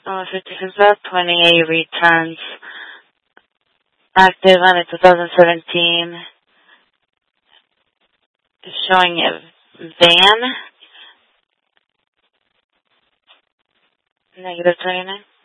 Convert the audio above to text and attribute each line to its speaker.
Speaker 1: 56 28 returns. Active on a 2017. Showing a van. -29.